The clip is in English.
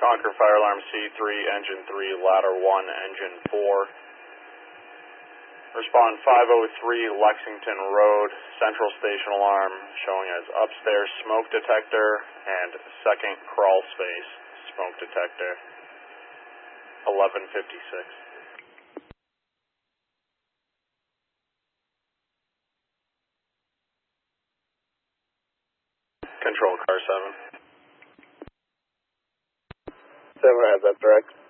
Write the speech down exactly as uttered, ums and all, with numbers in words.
Concord Fire Alarm C three, Engine three, Ladder one, Engine four. Respond five oh three Lexington Road, Central Station Alarm, showing as upstairs smoke detector and second crawl space smoke detector, eleven fifty-six. Control car seven. seven has that direct.